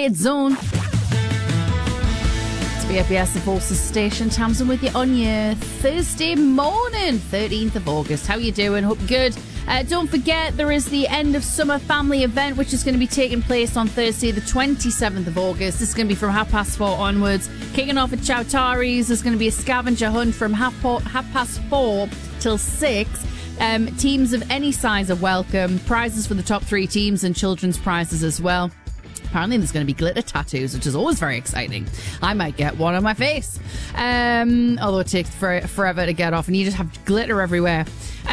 Red Zone. It's BFBS, the Forces Station. Tamsin with you on your Thursday morning, 13th of August. How you doing? Hope you're good. Don't forget, there is the end of summer family event, which is going to be taking place on Thursday, the 27th of August. This is going to be from 4:30 onwards. Kicking off at Chowtari's, there's going to be a scavenger hunt from 4:30 till 6. Teams of any size are welcome. Prizes for the top 3 teams and children's prizes as well. Apparently there's going to be glitter tattoos, which is always very exciting. I might get one on my face. Although it takes forever to get off and you just have glitter everywhere.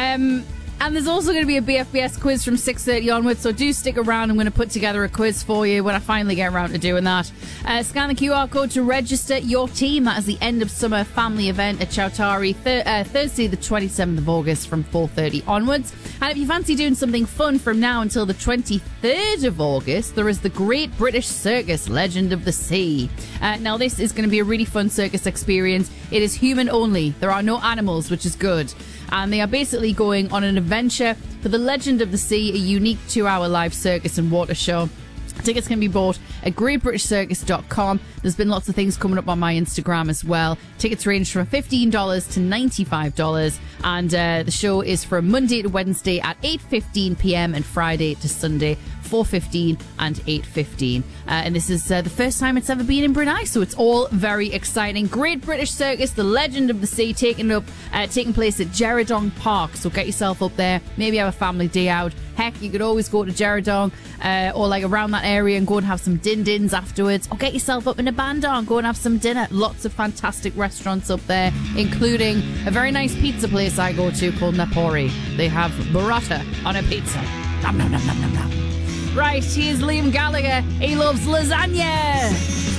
And there's also going to be a BFBS quiz from 6:30 onwards, so do stick around. I'm going to put together a quiz for you when I finally get around to doing that. Scan the QR code to register your team. That is the end of summer family event at Chowtari, Thursday the 27th of August from 4:30 onwards. And if you fancy doing something fun from now until the 23rd of August, there is the Great British Circus Legend of the Sea. Now this is going to be a really fun circus experience. It is human only. There are no animals, which is good. And they are basically going on an adventure for the Legend of the Sea, a unique 2-hour live circus and water show. Tickets can be bought at greatbritishcircus.com. There's been lots of things coming up on my Instagram as well. Tickets range from $15 to $95. And the show is from Monday to Wednesday at 8:15 p.m. and Friday to Sunday, 4:15 and 8:15. And this is the first time it's ever been in Brunei, so it's all very exciting. Great British Circus, the Legend of the Sea, taking place at Jeradong Park. So get yourself up there. Maybe have a family day out. Heck, you could always go to Jeradong or like around that area and go and have some din-dins afterwards. Or get yourself up in a bandar, go and have some dinner. Lots of fantastic restaurants up there, including a very nice pizza place I go to called Napori. They have burrata on a pizza. Nom, nom, nom, nom, nom, nom. Right, here's Liam Gallagher. He loves lasagna.